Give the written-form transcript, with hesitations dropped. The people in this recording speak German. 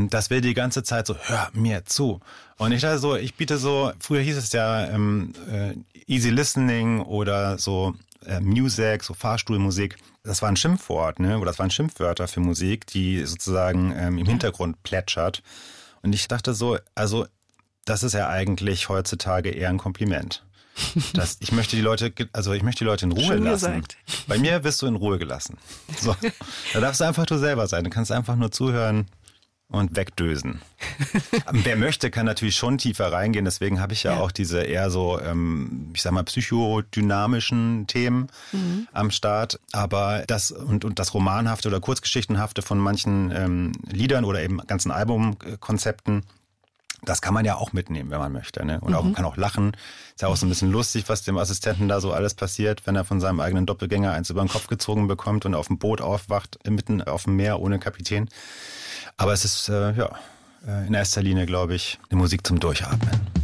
das will die ganze Zeit so, hör mir zu. Und ich dachte so, ich biete so, früher hieß es ja Easy Listening oder so Music, so Fahrstuhlmusik. Das war ein Schimpfwort, ne? Oder das waren Schimpfwörter für Musik, die sozusagen im Hintergrund plätschert. Und ich dachte so, also das ist ja eigentlich heutzutage eher ein Kompliment. Ich möchte die Leute in Ruhe Schön lassen. gesagt. Bei mir wirst du in Ruhe gelassen. So. Da darfst du einfach du selber sein. Du kannst einfach nur zuhören und wegdösen. Wer möchte, kann natürlich schon tiefer reingehen. Deswegen habe ich ja auch diese eher so, ich sag mal, psychodynamischen Themen am Start. Aber das und das Romanhafte oder Kurzgeschichtenhafte von manchen Liedern oder eben ganzen Albumkonzepten, das kann man ja auch mitnehmen, wenn man möchte, ne? Und man kann auch lachen. Ist ja auch so ein bisschen lustig, was dem Assistenten da so alles passiert, wenn er von seinem eigenen Doppelgänger eins über den Kopf gezogen bekommt und auf dem Boot aufwacht, mitten auf dem Meer ohne Kapitän. Aber es ist, in erster Linie, glaube ich, eine Musik zum Durchatmen.